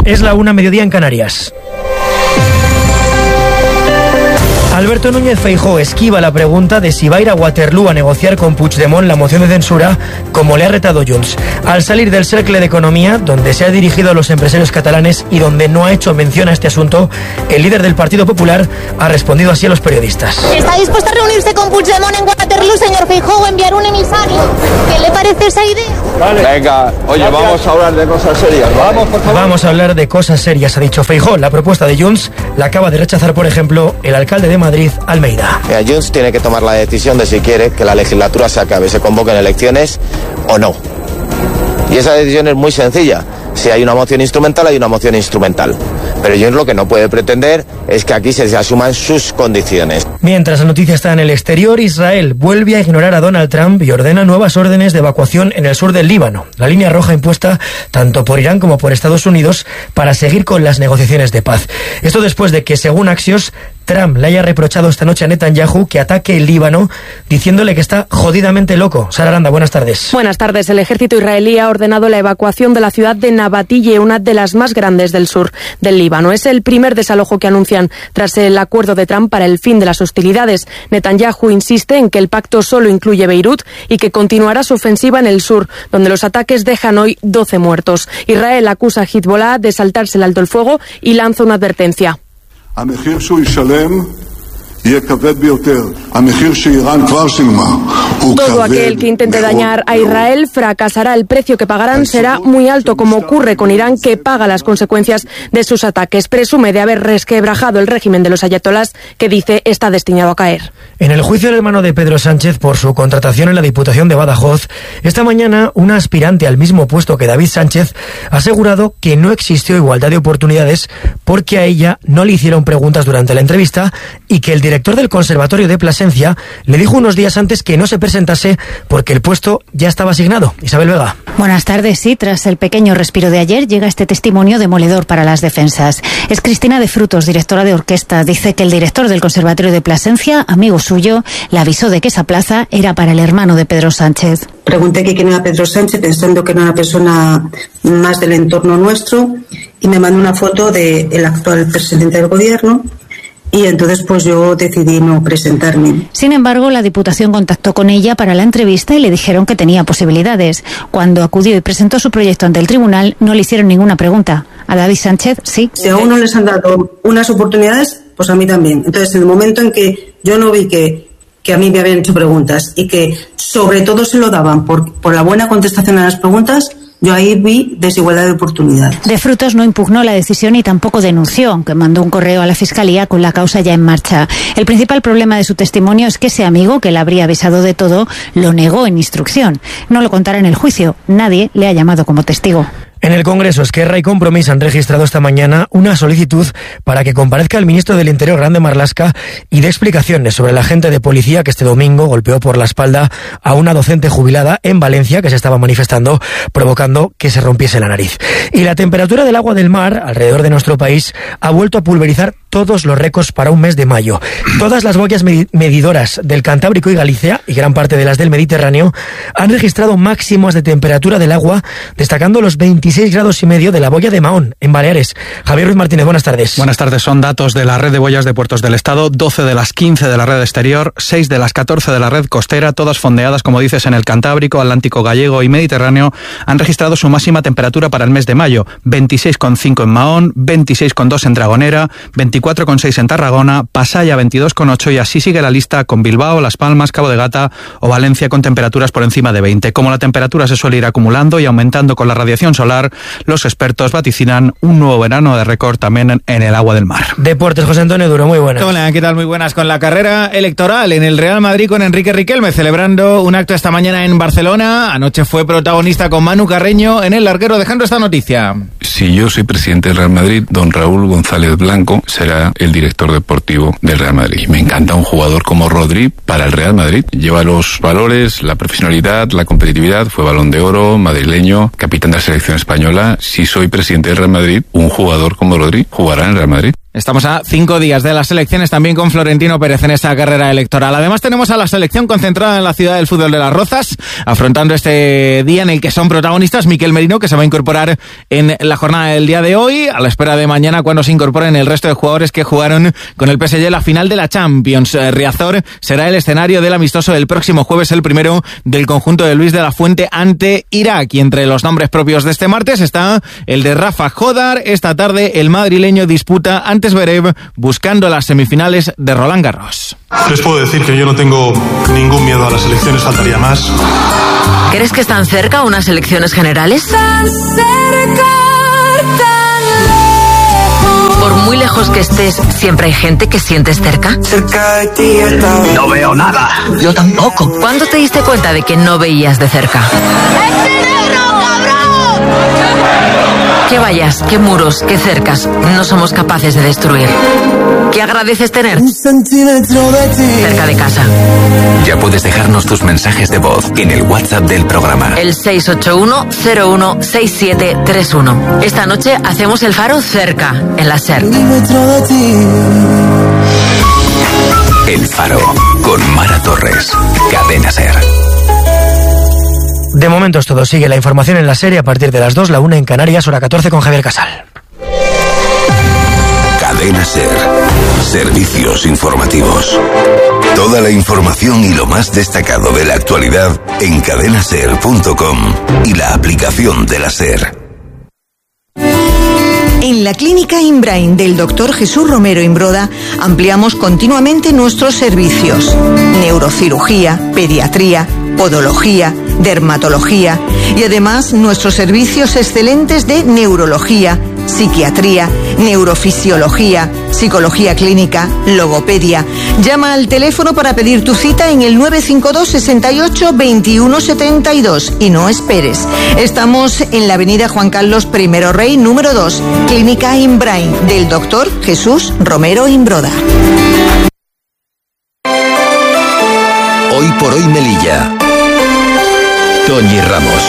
Es la 1:00 en Canarias. Alberto Núñez Feijóo esquiva la pregunta de si va a ir a Waterloo a negociar con Puigdemont la moción de censura, como le ha retado Junts. Al salir del Cercle de Economía, donde se ha dirigido a los empresarios catalanes y donde no ha hecho mención a este asunto, el líder del Partido Popular ha respondido así a los periodistas. ¿Está dispuesto a reunirse con Puigdemont en Waterloo, señor Feijóo, enviar un emisario? ¿Qué le parece esa idea? Vale. Venga, oye, gracias. Vamos a hablar de cosas serias, ¿vale? Vamos, por favor. Vamos a hablar de cosas serias, ha dicho Feijóo. La propuesta de Junts la acaba de rechazar, por ejemplo, el alcalde de Madrid, Almeida. Mira, Junts tiene que tomar la decisión de si quiere que la legislatura se acabe, se convoquen elecciones o no. Y esa decisión es muy sencilla. Si hay una moción instrumental, hay una moción instrumental. Pero Junts lo que no puede pretender es que aquí se asuman sus condiciones. Mientras la noticia está en el exterior, Israel vuelve a ignorar a Donald Trump y ordena nuevas órdenes de evacuación en el sur del Líbano, la línea roja impuesta tanto por Irán como por Estados Unidos para seguir con las negociaciones de paz. Esto después de que, según Axios, Trump le haya reprochado esta noche a Netanyahu que ataque el Líbano, diciéndole que está jodidamente loco. Sara Aranda, buenas tardes. Buenas tardes. El ejército israelí ha ordenado la evacuación de la ciudad de Nabatille, una de las más grandes del sur del Líbano. Es el primer desalojo que anuncian tras el acuerdo de Trump para el fin de las hostilidades. Netanyahu insiste en que el pacto solo incluye Beirut y que continuará su ofensiva en el sur, donde los ataques dejan hoy 12 muertos. Israel acusa a Hezbollah de saltarse el alto el fuego y lanza una advertencia. Todo aquel que intente dañar a Israel fracasará. El precio que pagarán será muy alto, como ocurre con Irán, que paga las consecuencias de sus ataques. Presume de haber resquebrajado el régimen de los ayatolás, que dice está destinado a caer. En el juicio del hermano de Pedro Sánchez por su contratación en la Diputación de Badajoz, esta mañana una aspirante al mismo puesto que David Sánchez ha asegurado que no existió igualdad de oportunidades porque a ella no le hicieron preguntas durante la entrevista y que el director del Conservatorio de Plasencia le dijo unos días antes que no se presentase porque el puesto ya estaba asignado. Isabel Vega. Buenas tardes. Sí, tras el pequeño respiro de ayer llega este testimonio demoledor para las defensas. Es Cristina de Frutos, directora de orquesta. Dice que el director del Conservatorio de Plasencia, amigo suyo, le avisó de que esa plaza era para el hermano de Pedro Sánchez. Pregunté que quién era Pedro Sánchez, pensando que era una persona más del entorno nuestro, y me mandó una foto del actual presidente del gobierno. Y entonces pues yo decidí no presentarme. Sin embargo, la Diputación contactó con ella para la entrevista y le dijeron que tenía posibilidades. Cuando acudió y presentó su proyecto ante el tribunal, no le hicieron ninguna pregunta. A David Sánchez, sí. Si a uno les han dado unas oportunidades, pues a mí también. Entonces, en el momento en que yo no vi que a mí me habían hecho preguntas y que sobre todo se lo daban por la buena contestación a las preguntas, yo ahí vi desigualdad de oportunidades. De Frutos no impugnó la decisión y tampoco denunció, aunque mandó un correo a la Fiscalía con la causa ya en marcha. El principal problema de su testimonio es que ese amigo, que le habría avisado de todo, lo negó en instrucción. No lo contará en el juicio. Nadie le ha llamado como testigo. En el Congreso, Esquerra y Compromís han registrado esta mañana una solicitud para que comparezca el ministro del Interior, Grande Marlaska, y dé explicaciones sobre el agente de policía que este domingo golpeó por la espalda a una docente jubilada en Valencia que se estaba manifestando, provocando que se rompiese la nariz. Y la temperatura del agua del mar alrededor de nuestro país ha vuelto a pulverizar todos los récords para un mes de mayo. Todas las boyas medidoras del Cantábrico y Galicia, y gran parte de las del Mediterráneo, han registrado máximos de temperatura del agua, destacando los 26,5 grados de la boya de Mahón, en Baleares. Javier Ruiz Martínez, buenas tardes. Buenas tardes. Son datos de la red de boyas de puertos del Estado, 12 de las 15 de la red exterior, 6 de las 14 de la red costera, todas fondeadas, como dices, en el Cantábrico, Atlántico Gallego y Mediterráneo, han registrado su máxima temperatura para el mes de mayo, 26,5 en Mahón, 26,2 en Dragonera, 24,6 en Tarragona, Pasaya 22,8 y así sigue la lista con Bilbao, Las Palmas, Cabo de Gata o Valencia con temperaturas por encima de 20. Como la temperatura se suele ir acumulando y aumentando con la radiación solar, los expertos vaticinan un nuevo verano de récord también en el agua del mar. Deportes, José Antonio Duro, muy buenas. Hola, ¿qué tal? Muy buenas. Con la carrera electoral en el Real Madrid con Enrique Riquelme celebrando un acto esta mañana en Barcelona. Anoche fue protagonista con Manu Carreño en El Larguero, dejando esta noticia. Si yo soy presidente del Real Madrid, don Raúl González Blanco será el director deportivo del Real Madrid. Me encanta un jugador como Rodri para el Real Madrid. Lleva los valores, la profesionalidad, la competitividad, fue Balón de Oro, madrileño, capitán de la selección española. Si soy presidente del Real Madrid, un jugador como Rodri jugará en el Real Madrid. Estamos a 5 días de las elecciones, también con Florentino Pérez en esta carrera electoral. Además tenemos a la selección concentrada en la ciudad del fútbol de Las Rozas, afrontando este día en el que son protagonistas Miquel Merino, que se va a incorporar en la jornada del día de hoy, a la espera de mañana cuando se incorporen el resto de jugadores que jugaron con el PSG la final de la Champions. Riazor será el escenario del amistoso del próximo jueves, el primero del conjunto de Luis de la Fuente ante Irak. Y entre los nombres propios de este martes está el de Rafa Jodar. Esta tarde el madrileño disputa ante Zverev buscando las semifinales de Roland Garros. Les puedo decir que yo no tengo ningún miedo a las elecciones, faltaría más. ¿Crees que están cerca unas elecciones generales? Tan cerca, tan lejos. Por muy lejos que estés, ¿siempre hay gente que sientes cerca? Cerca de ti está. No veo nada. Yo tampoco. ¿Cuándo te diste cuenta de que no veías de cerca? ¡Es negro, cabrón! ¿Qué vallas, qué muros, qué cercas no somos capaces de destruir? ¿Qué agradeces tener? Cerca de casa. Ya puedes dejarnos tus mensajes de voz en el WhatsApp del programa. El 681-016731. Esta noche hacemos el faro cerca, en la SER. El Faro, con Mara Torres. Cadena SER. De momento es todo. Sigue la información en la serie a partir de las 2, la 1 en Canarias, hora 14 con Javier Casal. Cadena SER. Servicios informativos. Toda la información y lo más destacado de la actualidad en cadenaser.com y la aplicación de la SER. En la Clínica Imbrain del Dr. Jesús Romero Imbroda ampliamos continuamente nuestros servicios. Neurocirugía, pediatría, podología, dermatología y además nuestros servicios excelentes de neurología, psiquiatría, neurofisiología, psicología clínica, logopedia. Llama al teléfono para pedir tu cita en el 952 68 21 72 y no esperes. Estamos en la avenida Juan Carlos I Rey, número 2, Clínica Imbrain del Dr. Jesús Romero Imbroda. Hoy por hoy Melilla. Toñi Ramos.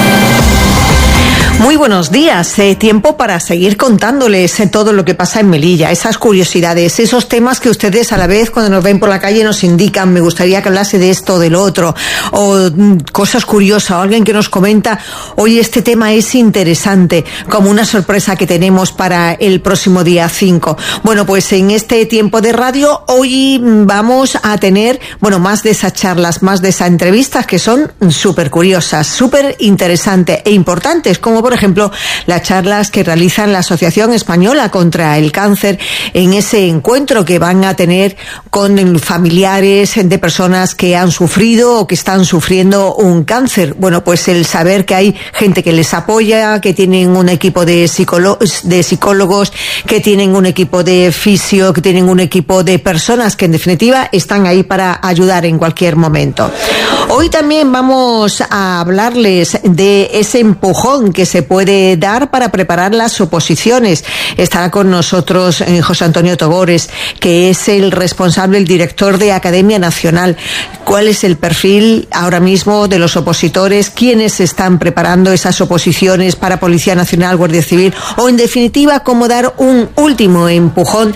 Muy buenos días. Tiempo para seguir contándoles todo lo que pasa en Melilla, esas curiosidades, esos temas que ustedes a la vez cuando nos ven por la calle nos indican, me gustaría que hablase de esto o del otro, o cosas curiosas, o alguien que nos comenta, hoy este tema es interesante, como una sorpresa que tenemos para el próximo día 5. Bueno, pues en este tiempo de radio hoy vamos a tener, más de esas charlas, más de esas entrevistas que son súper curiosas, súper interesantes e importantes, como por ejemplo las charlas que realizan la Asociación Española contra el Cáncer en ese encuentro que van a tener con familiares de personas que han sufrido o que están sufriendo un cáncer. Bueno, pues el saber que hay gente que les apoya, que tienen un equipo de psicólogos, que tienen un equipo de fisio, que tienen un equipo de personas que en definitiva están ahí para ayudar en cualquier momento. Hoy también vamos a hablarles de ese empujón que se puede dar para preparar las oposiciones. Estará con nosotros José Antonio Togores, que es el responsable, el director de Academia Nacional. ¿Cuál es el perfil ahora mismo de los opositores? ¿Quiénes están preparando esas oposiciones para Policía Nacional, Guardia Civil? O en definitiva, cómo dar un último empujón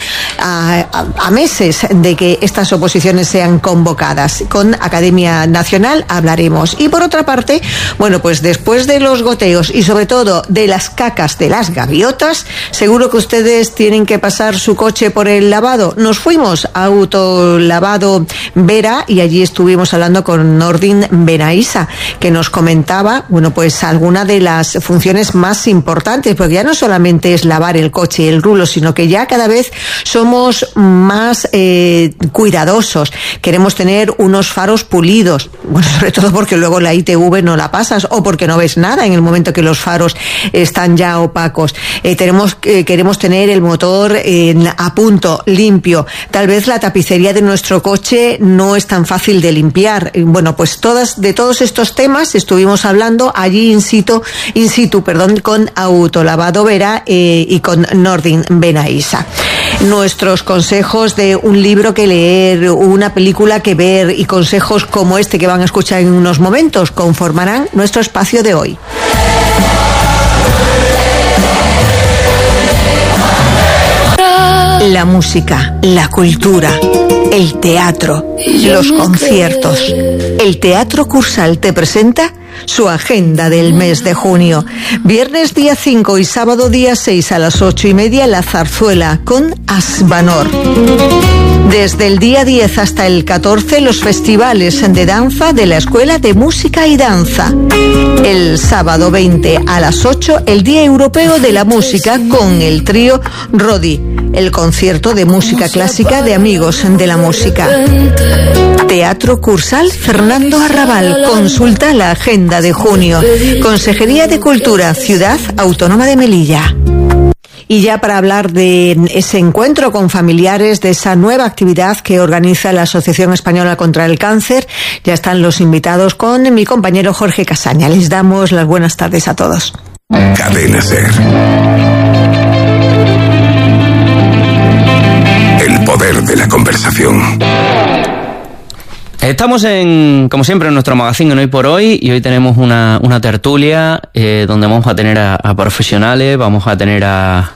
a meses de que estas oposiciones sean convocadas. Con Academia Nacional hablaremos. Y por otra parte, pues después de los goteos y sobre todo de las cacas de las gaviotas, seguro que ustedes tienen que pasar su coche por el lavado. Nos fuimos a Autolavado Vera y allí estuvimos hablando con Nordin Benaisa, que nos comentaba, pues alguna de las funciones más importantes, porque ya no solamente es lavar el coche y el rulo, sino que ya cada vez somos más cuidadosos. Queremos tener unos faros pulidos, sobre todo porque luego la ITV no la pasas o porque no ves nada en el momento que los faros están ya opacos. Queremos tener el motor a punto, limpio. Tal vez la tapicería de nuestro coche no es tan fácil de limpiar. Pues de todos estos temas estuvimos hablando allí in situ, con Autolavado Vera y con Nordin Benaisa. Nuestros consejos de un libro que leer, una película que ver y consejos como este que van a escuchar en unos momentos conformarán nuestro espacio de hoy. la música, la cultura, el teatro, los conciertos. El Teatro Cursal te presenta su agenda del mes de junio. Viernes día 5 y sábado día 6 a las 8:30, La Zarzuela con Asvanor. Desde el día 10 hasta el 14, los festivales de danza de la Escuela de Música y Danza. El sábado 20 a las 8, el Día Europeo de la Música con el trío Rodi, el concierto de música clásica de Amigos de la Música. Teatro Cursal Fernando Arrabal. Consulta la agenda de junio. Consejería de Cultura, Ciudad Autónoma de Melilla. Y ya para hablar de ese encuentro con familiares, de esa nueva actividad que organiza la Asociación Española contra el Cáncer, ya están los invitados con mi compañero Jorge Casaña. Les damos las buenas tardes a todos. Cadena SER. El poder de la conversación. Estamos como siempre, en nuestro magazine en Hoy por Hoy, y hoy tenemos una tertulia donde vamos a tener a profesionales, vamos a tener a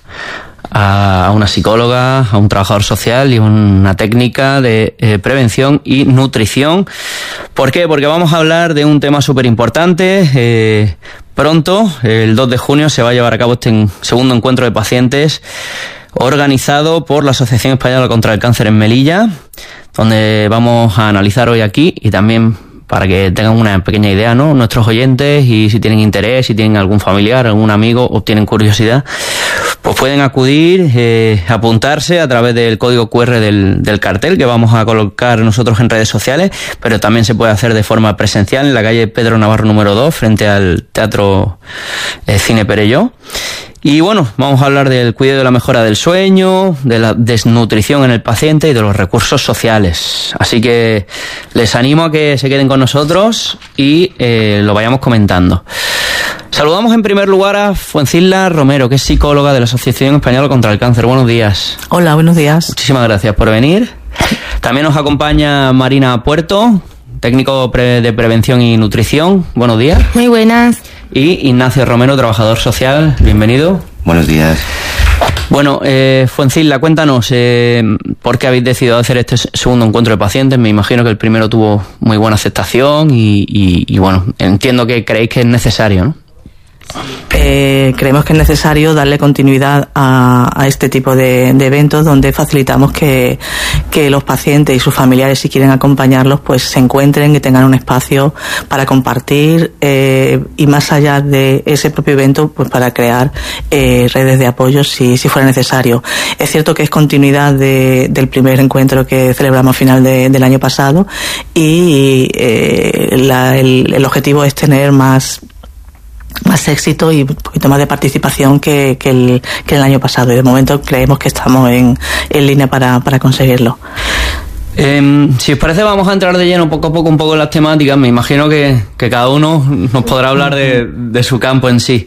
una psicóloga, a un trabajador social y una técnica de prevención y nutrición. ¿Por qué? Porque vamos a hablar de un tema súper importante. Pronto, el 2 de junio, se va a llevar a cabo este segundo encuentro de pacientes organizado por la Asociación Española contra el Cáncer en Melilla, donde vamos a analizar hoy aquí, y también para que tengan una pequeña idea, ¿no?, nuestros oyentes, y si tienen interés, si tienen algún familiar, algún amigo o tienen curiosidad, pues pueden acudir, apuntarse a través del código QR del cartel que vamos a colocar nosotros en redes sociales, pero también se puede hacer de forma presencial en la calle Pedro Navarro número 2, frente al Teatro Cine Perelló. Y bueno, vamos a hablar del cuidado y la mejora del sueño, de la desnutrición en el paciente y de los recursos sociales. Así que les animo a que se queden con nosotros y lo vayamos comentando. Saludamos en primer lugar a Fuencisla Romero, que es psicóloga de la Asociación Española contra el Cáncer. Buenos días. Hola, buenos días. Muchísimas gracias por venir. También nos acompaña Marina Puerto, técnico de prevención y nutrición. Buenos días. Muy buenas. Y Ignacio Romero, trabajador social. Bienvenido. Buenos días. Bueno, Fuencisla, cuéntanos por qué habéis decidido hacer este segundo encuentro de pacientes. Me imagino que el primero tuvo muy buena aceptación y bueno, entiendo que creéis que es necesario, ¿no? Creemos que es necesario darle continuidad a este tipo de eventos, donde facilitamos que los pacientes y sus familiares, si quieren acompañarlos, pues se encuentren y tengan un espacio para compartir, y más allá de ese propio evento, pues para crear redes de apoyo si fuera necesario. Es cierto que es continuidad del primer encuentro que celebramos a final del año pasado, y el objetivo es tener más éxito y un poquito más de participación que el año pasado, y de momento creemos que estamos en línea para conseguirlo. Si os parece, vamos a entrar de lleno poco a poco un poco en las temáticas. Me imagino que cada uno nos podrá hablar de su campo en sí.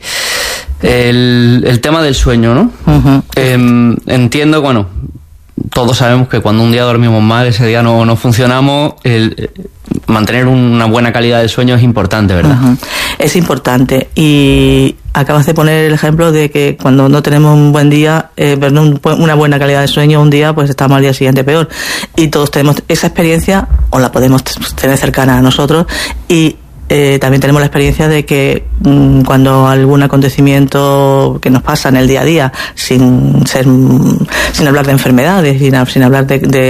El tema del sueño, ¿no? Uh-huh. Entiendo, bueno, todos sabemos que cuando un día dormimos mal, ese día no funcionamos. Mantener una buena calidad del sueño es importante, ¿verdad? Uh-huh. Es importante, y acabas de poner el ejemplo de que cuando no tenemos un buen día, una buena calidad de sueño un día, pues estamos al día siguiente peor, y todos tenemos esa experiencia, o la podemos tener cercana a nosotros, y también tenemos la experiencia de que cuando algún acontecimiento que nos pasa en el día a día, sin hablar de enfermedades, sin hablar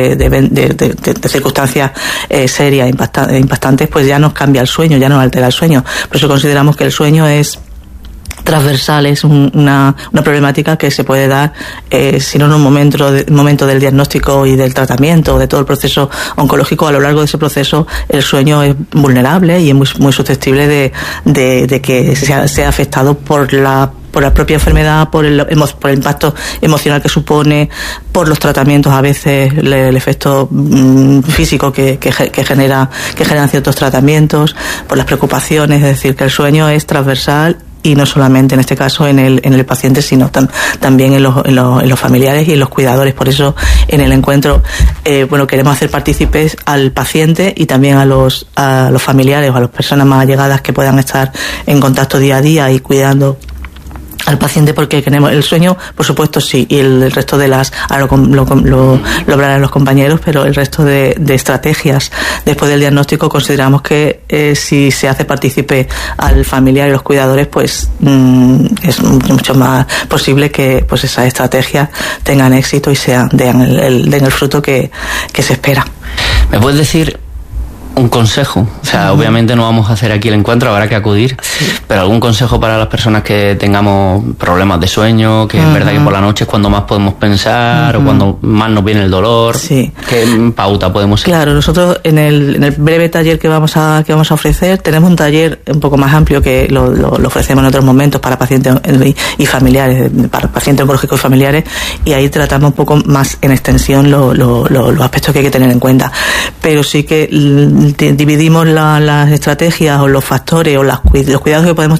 de circunstancias serias, impactantes, pues ya nos cambia el sueño, ya nos altera el sueño. Por eso consideramos que el sueño es transversal, es una problemática que se puede dar, si no en un momento del diagnóstico y del tratamiento, de todo el proceso oncológico. A lo largo de ese proceso, el sueño es vulnerable y es muy susceptible de que sea afectado por la propia enfermedad, por el impacto emocional que supone, por los tratamientos, a veces el efecto físico que generan ciertos tratamientos, por las preocupaciones. Es decir, que el sueño es transversal, y no solamente en este caso en el paciente, sino también en los familiares y en los cuidadores. Por eso en el encuentro queremos hacer partícipes al paciente y también a los familiares o a las personas más allegadas que puedan estar en contacto día a día y cuidando al paciente, porque queremos el sueño, por supuesto sí, y el resto de las, ahora lo hablarán los compañeros, pero el resto de estrategias después del diagnóstico consideramos que si se hace partícipe al familiar y los cuidadores, pues es mucho más posible que pues esas estrategias tengan éxito y den el fruto que se espera. ¿Me puedes decir un consejo? O sea, obviamente no vamos a hacer aquí el encuentro, habrá que acudir, pero algún consejo para las personas que tengamos problemas de sueño, que es verdad que por la noche es cuando más podemos pensar o cuando más nos viene el dolor. Sí. ¿Qué pauta podemos seguir? Claro, nosotros en el breve taller que vamos a ofrecer, tenemos un taller un poco más amplio que lo ofrecemos en otros momentos para pacientes y familiares, para pacientes oncológicos y familiares, y ahí tratamos un poco más en extensión los aspectos que hay que tener en cuenta. Pero sí que dividimos las estrategias o los factores o los cuidados que podemos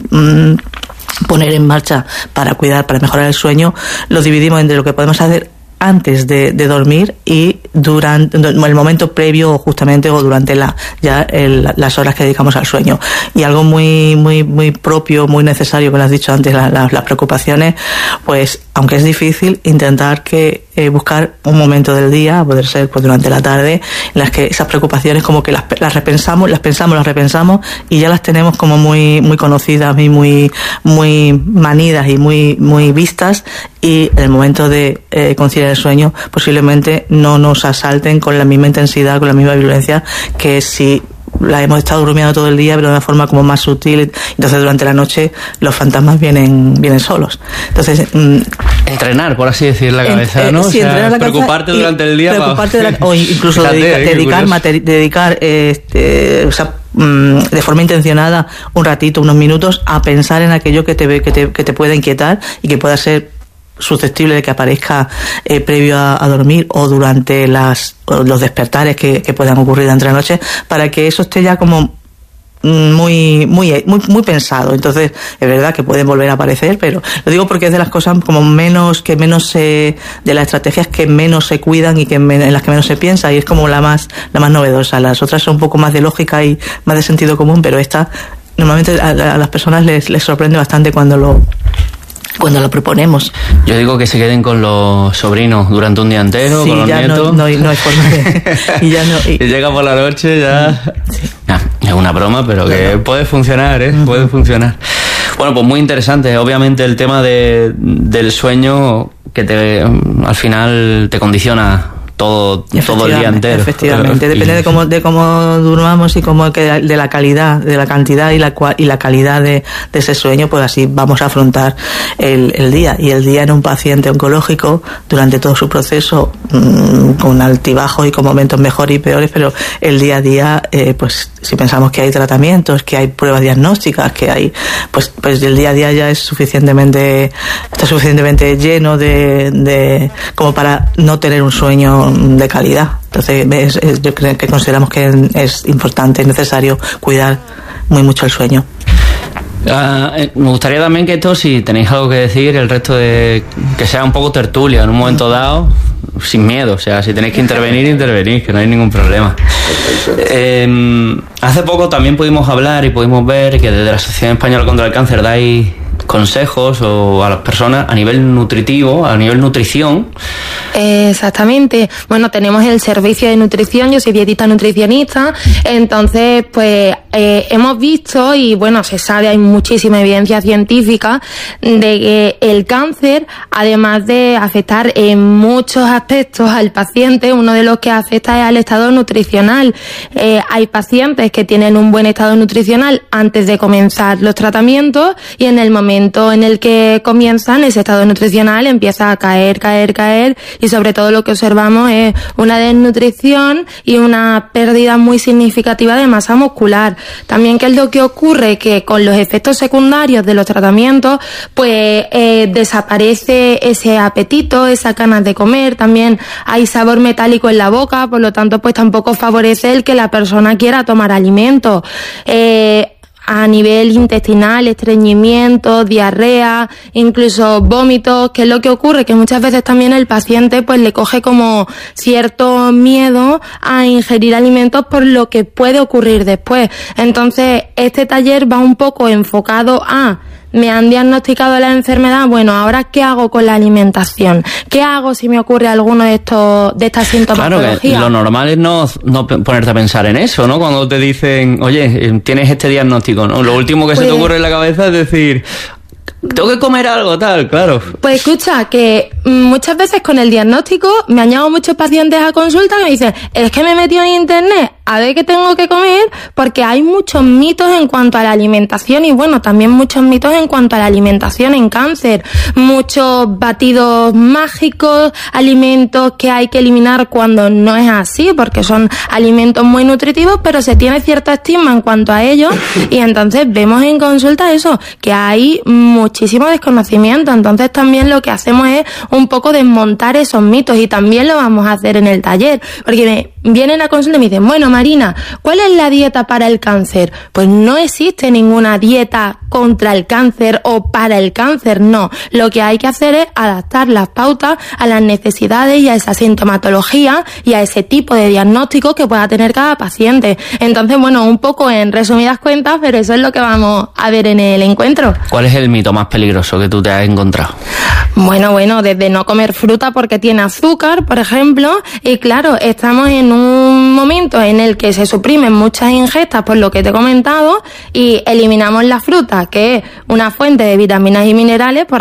poner en marcha para mejorar el sueño, los dividimos entre lo que podemos hacer antes de dormir y durante el momento previo justamente o durante las horas que dedicamos al sueño. Y algo muy muy muy propio, muy necesario, que lo has dicho antes, las preocupaciones, pues aunque es difícil, intentar buscar un momento del día, a poder ser pues durante la tarde, en las que esas preocupaciones como que las repensamos y ya las tenemos como muy muy conocidas y muy muy manidas y muy muy vistas, y en el momento de conciliar el sueño posiblemente no nos asalten con la misma intensidad, con la misma violencia que si la hemos estado durmiendo todo el día, pero de una forma como más sutil. Entonces durante la noche los fantasmas vienen solos. Entonces entrenar, por así decir, la cabeza, ¿no? Sí, o sea, preocuparte durante el día o incluso dedicar de forma intencionada un ratito, unos minutos, a pensar en aquello que te pueda inquietar y que pueda ser susceptible de que aparezca previo a dormir o durante los despertares que puedan ocurrir durante la noche, para que eso esté ya como muy muy muy muy pensado. Entonces es verdad que pueden volver a aparecer, pero lo digo porque es de las cosas como de las estrategias que menos se cuidan y en las que menos se piensa, y es como la más novedosa. Las otras son un poco más de lógica y más de sentido común, pero esta normalmente a las personas les sorprende bastante cuando lo proponemos. Yo digo que se queden con los sobrinos durante un día entero, sí, con los nietos. No hay forma de... y llega por la noche ya... Sí. Es una broma, pero que puede funcionar, puede funcionar. Bueno, pues muy interesante. Obviamente el tema del sueño que al final te condiciona todo el día entero. Efectivamente, depende de cómo durmamos y de la calidad, de la cantidad y la calidad de ese sueño, pues así vamos a afrontar el día. Y el día en un paciente oncológico, durante todo su proceso, con altibajos y con momentos mejores y peores, pero el día a día, pues si pensamos que hay tratamientos, que hay pruebas diagnósticas, que hay, pues el día a día ya está suficientemente lleno de como para no tener un sueño de calidad. Entonces yo creo que consideramos que es importante, es necesario cuidar muy mucho el sueño. Me gustaría también que esto, si tenéis algo que decir, el resto de que sea un poco tertulia en un momento dado, sin miedo. O sea, si tenéis que intervenir, que no hay ningún problema. Hace poco también pudimos hablar y pudimos ver que desde la Asociación Española contra el Cáncer dais consejos a las personas a nivel nutritivo, a nivel nutrición. Exactamente. Bueno, tenemos el servicio de nutrición, yo soy dietista nutricionista, entonces pues hemos visto, y bueno, se sabe, hay muchísima evidencia científica de que el cáncer, además de afectar en muchos aspectos al paciente, uno de los que afecta es al estado nutricional. Hay pacientes que tienen un buen estado nutricional antes de comenzar los tratamientos, y en el momento en el que comienzan, ese estado nutricional empieza a caer, y sobre todo lo que observamos es una desnutrición y una pérdida muy significativa de masa muscular. También, ¿qué es lo que ocurre? Que con los efectos secundarios de los tratamientos, pues desaparece ese apetito, esas ganas de comer, también hay sabor metálico en la boca, por lo tanto pues tampoco favorece el que la persona quiera tomar alimentos. A nivel intestinal, estreñimiento, diarrea, incluso vómitos. ¿Qué es lo que ocurre? Que muchas veces también el paciente pues le coge como cierto miedo a ingerir alimentos por lo que puede ocurrir después. Entonces, este taller va un poco enfocado a me han diagnosticado la enfermedad, bueno, ahora ¿qué hago con la alimentación? ¿Qué hago si me ocurre alguno de estas sintomatologías? Claro, que lo normal es no ponerte a pensar en eso, ¿no? Cuando te dicen, oye, tienes este diagnóstico, ¿no? Lo último que se te ocurre en la cabeza es decir, tengo que comer algo, tal, claro. Pues escucha, que muchas veces con el diagnóstico me han llamado muchos pacientes a consulta y me dicen, es que me he metido en internet a ver qué tengo que comer, porque hay muchos mitos en cuanto a la alimentación y bueno, también muchos mitos en cuanto a la alimentación en cáncer, muchos batidos mágicos, alimentos que hay que eliminar cuando no es así, porque son alimentos muy nutritivos, pero se tiene cierta estigma en cuanto a ellos y entonces vemos en consulta eso, que hay muchísimo desconocimiento, entonces también lo que hacemos es un poco desmontar esos mitos y también lo vamos a hacer en el taller, porque vienen a consulta y me dicen, bueno, Marina, ¿cuál es la dieta para el cáncer? Pues no existe ninguna dieta contra el cáncer o para el cáncer, no. Lo que hay que hacer es adaptar las pautas a las necesidades y a esa sintomatología y a ese tipo de diagnóstico que pueda tener cada paciente. Entonces, bueno, un poco en resumidas cuentas, pero eso es lo que vamos a ver en el encuentro. ¿Cuál es el mito más peligroso que tú te has encontrado? Bueno, desde no comer fruta porque tiene azúcar, por ejemplo, y claro, estamos en un momento en el que se suprimen muchas ingestas por lo que te he comentado y eliminamos la fruta, que es una fuente de vitaminas y minerales, por